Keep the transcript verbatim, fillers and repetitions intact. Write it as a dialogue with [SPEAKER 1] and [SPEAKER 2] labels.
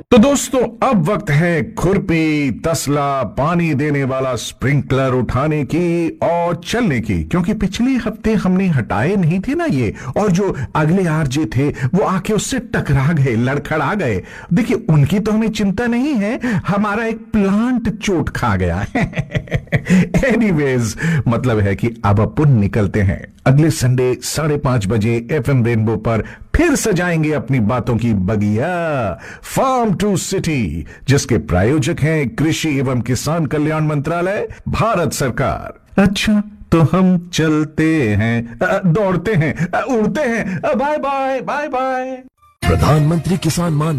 [SPEAKER 1] तो दोस्तों अब वक्त है खुरपी, तसला, पानी देने वाला स्प्रिंकलर उठाने की और चलने की, क्योंकि पिछले हफ्ते हमने हटाए नहीं थे ना ये, और जो अगले आरजे थे वो आके उससे टकरा गए, लड़खड़ा गए। देखिए उनकी तो हमें चिंता नहीं है, हमारा एक प्लांट चोट खा गया। एनीवेज, मतलब है कि अब अपन निकलते हैं। अगले संडे साढ़े पांच बजे एफएम रेनबो पर फिर सजाएंगे अपनी बातों की बगिया, फार्म टू सिटी, जिसके प्रायोजक हैं कृषि एवं किसान कल्याण मंत्रालय, भारत सरकार। अच्छा तो हम चलते हैं, दौड़ते हैं, उड़ते हैं। Bye bye bye bye.
[SPEAKER 2] प्रधानमंत्री किसान मान